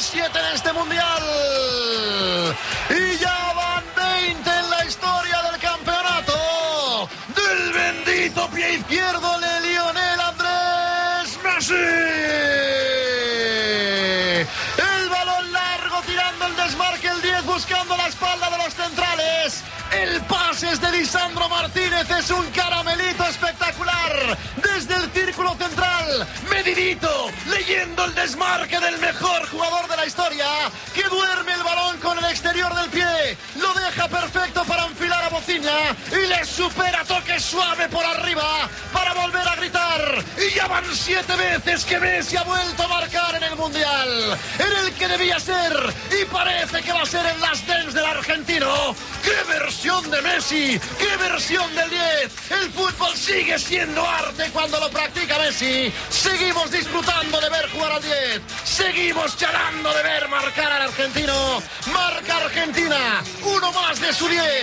7 en este mundial. Y ya van 20 en la historia del campeonato. Del bendito pie izquierdo de Lionel Andrés Messi. El balón largo tirando el desmarque, el 10 buscando la espalda de los centrales. El pase es de Lisandro Martínez, es un caramelito espectacular. Desde el círculo central, medidito, leyendo el desmarque del mejor jugador de la historia, que duerme el balón con el exterior del pie, lo deja perfecto para enfilar a Bociña y le supera toque suave por arriba para volver a gritar. Y ya van 7 veces que Messi ha vuelto a marcar en el Mundial, en el que debía ser y parece que va a ser el last dance del argentino. ¡Qué versión de Messi! ¡Qué versión del 10! El fútbol sigue siendo arte cuando lo practica Messi. Seguimos disfrutando de ver jugar al 10. Seguimos charlando de ver marcar al argentino. Marca Argentina. Uno más de su 10.